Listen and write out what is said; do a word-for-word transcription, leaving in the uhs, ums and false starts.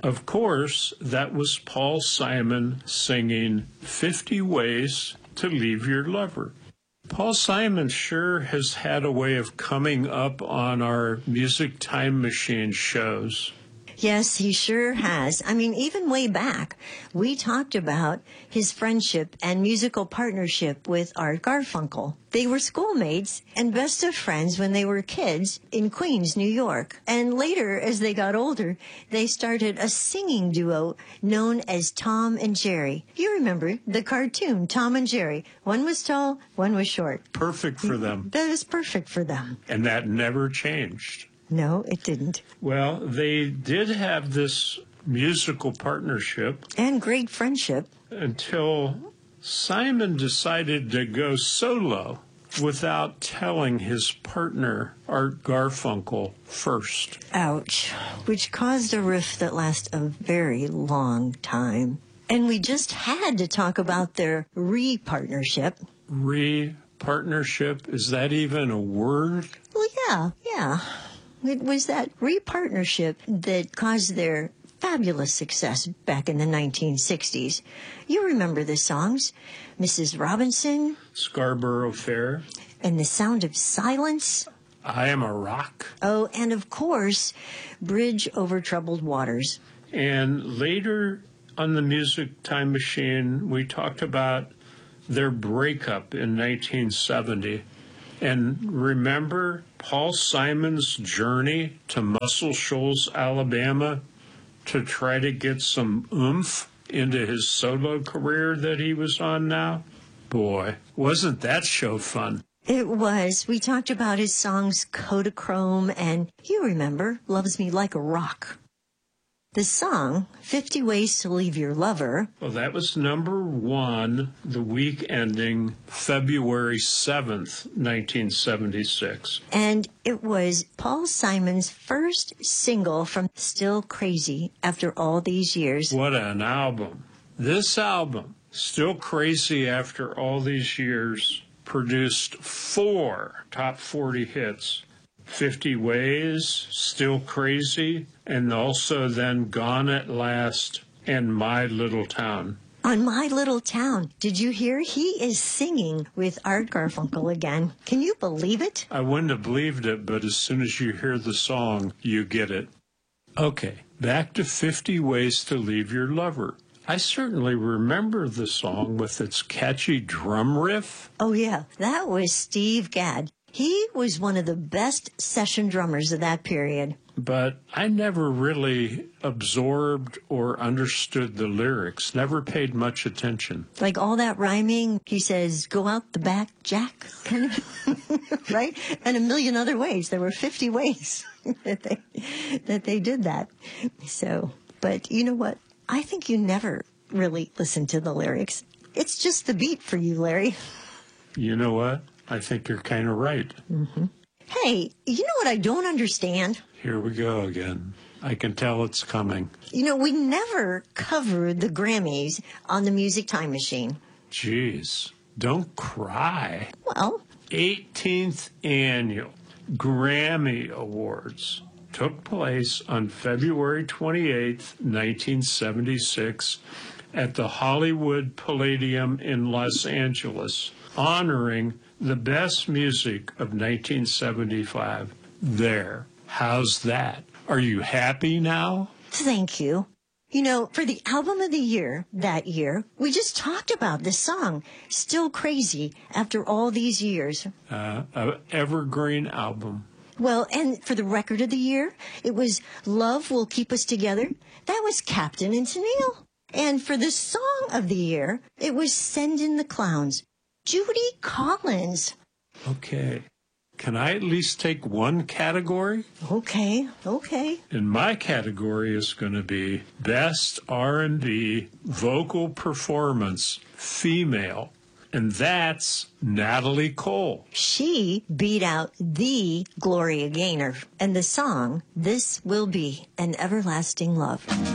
Of course, that was Paul Simon singing fifty Ways to Leave Your Lover. Paul Simon sure has had a way of coming up on our Music Time Machine shows. Yes, he sure has. I mean, even way back, we talked about his friendship and musical partnership with Art Garfunkel. They were schoolmates and best of friends when they were kids in Queens, New York. And later, as they got older, they started a singing duo known as Tom and Jerry. You remember the cartoon, Tom and Jerry. One was tall, one was short. Perfect for them. That was perfect for them. And that never changed. No, it didn't. Well, they did have this musical partnership. And great friendship. Until Simon decided to go solo without telling his partner, Art Garfunkel, first. Ouch. Which caused a rift that lasted a very long time. And we just had to talk about their re-partnership. Re-partnership? Is that even a word? Well, yeah, yeah. It was that re-partnership that caused their fabulous success back in the nineteen sixties. You remember the songs, Missus Robinson, Scarborough Fair, and The Sound of Silence, I Am a Rock. Oh, and of course, Bridge Over Troubled Waters. And later on the Music Time Machine, we talked about their breakup in nineteen seventy. And remember Paul Simon's journey to Muscle Shoals, Alabama, to try to get some oomph into his solo career that he was on now? Boy, wasn't that show fun? It was. We talked about his songs Kodachrome and, you remember, Loves Me Like a Rock. The song, fifty Ways to Leave Your Lover. Well, that was number one the week ending February seventh, nineteen seventy-six. And it was Paul Simon's first single from Still Crazy after all these years. What an album. This album, Still Crazy After All These Years, produced four top forty hits. fifty Ways, Still Crazy, and also then Gone at Last and My Little Town. On My Little Town, did you hear? He is singing with Art Garfunkel again. Can you believe it? I wouldn't have believed it, but as soon as you hear the song, you get it. Okay, back to fifty Ways to Leave Your Lover. I certainly remember the song with its catchy drum riff. Oh, yeah, that was Steve Gadd. He was one of the best session drummers of that period. But I never really absorbed or understood the lyrics, never paid much attention. Like all that rhyming, he says, go out the back, Jack, kind of, right? And a million other ways. There were fifty ways that they, that they did that. So, but you know what? I think you never really listened to the lyrics. It's just the beat for you, Larry. You know what? I think you're kind of right. Mm-hmm. Hey, you know what I don't understand? Here we go again. I can tell it's coming. You know, we never covered the Grammys on the Music Time Machine. Jeez, don't cry. Well, eighteenth Annual Grammy Awards took place on February twenty-eighth, nineteen seventy-six at the Hollywood Palladium in Los Angeles, honoring the best music of nineteen seventy-five. There. How's that? Are you happy now? Thank you. You know, for the album of the year that year, we just talked about this song, Still Crazy, after all these years. Uh, an evergreen album. Well, and for the record of the year, it was Love Will Keep Us Together. That was Captain and Tennille. And for the song of the year, it was Send in the Clowns. Judy Collins. Okay. Can I at least take one category? Okay, okay. And my category is going to be Best R and B Vocal Performance Female. And that's Natalie Cole. She beat out the Gloria Gaynor. And the song, This Will Be an Everlasting Love.